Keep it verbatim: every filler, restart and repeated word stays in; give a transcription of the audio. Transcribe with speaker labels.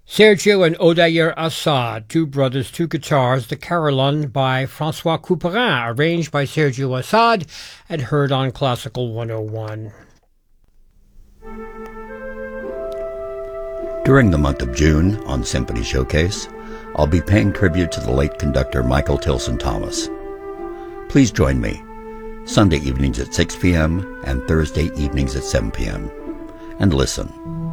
Speaker 1: Sergio and Odair Assad, Two Brothers, Two Guitars, the Carillon by Francois Couperin, arranged by Sergio Assad and heard on Classical one oh one.
Speaker 2: During the month of June on Symphony Showcase, I'll be paying tribute to the late conductor Michael Tilson Thomas. Please join me Sunday evenings at six p.m. and Thursday evenings at seven p.m. and listen.